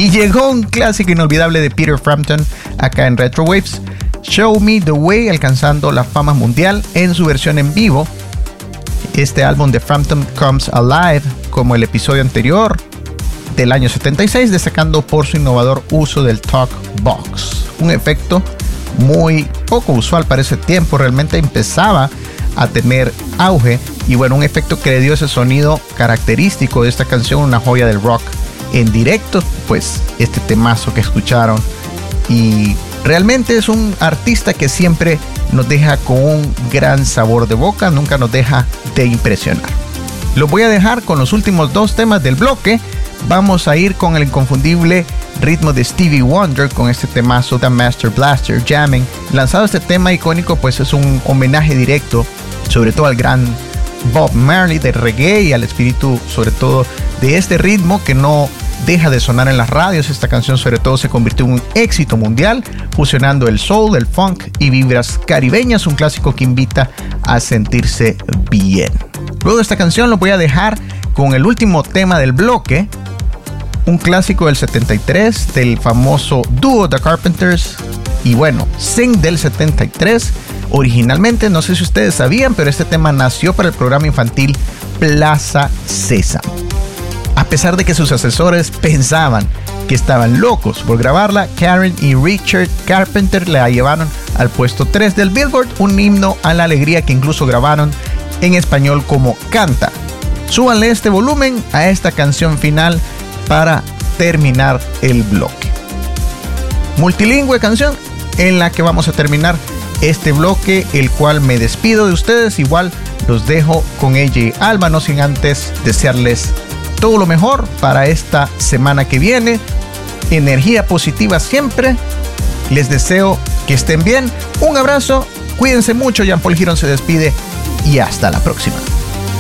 Y llegó un clásico inolvidable de Peter Frampton acá en Retro Waves, Show Me The Way, alcanzando la fama mundial en su versión en vivo. Este álbum de Frampton Comes Alive, como el episodio anterior del año 76, destacando por su innovador uso del Talk Box, un efecto muy poco usual para ese tiempo. Realmente empezaba a tener auge y bueno, un efecto que le dio ese sonido característico de esta canción, una joya del rock en directo, pues este temazo que escucharon. Y realmente es un artista que siempre nos deja con un gran sabor de boca, nunca nos deja de impresionar. Los voy a dejar con los últimos dos temas del bloque. Vamos a ir con el inconfundible ritmo de Stevie Wonder con este temazo The Master Blaster Jamming. Lanzado este tema icónico, pues es un homenaje directo, sobre todo al gran Bob Marley de reggae y al espíritu sobre todo de este ritmo que no deja de sonar en las radios. Esta canción sobre todo se convirtió en un éxito mundial, fusionando el soul, el funk y vibras caribeñas, un clásico que invita a sentirse bien. Luego de esta canción lo voy a dejar con el último tema del bloque, un clásico del 73 del famoso dúo The Carpenters y bueno, Sing del 73. Originalmente, no sé si ustedes sabían, pero este tema nació para el programa infantil Plaza Sésamo. A pesar de que sus asesores pensaban que estaban locos por grabarla, Karen y Richard Carpenter la llevaron al puesto 3 del Billboard, un himno a la alegría que incluso grabaron en español como Canta. Súbanle este volumen a esta canción final para terminar el bloque. Multilingüe canción en la que vamos a terminar este bloque, el cual me despido de ustedes. Igual los dejo con ella Alba, no sin antes desearles todo lo mejor para esta semana que viene. Energía positiva siempre. Les deseo que estén bien. Un abrazo, cuídense mucho. Jean Paul Girón se despide y hasta la próxima.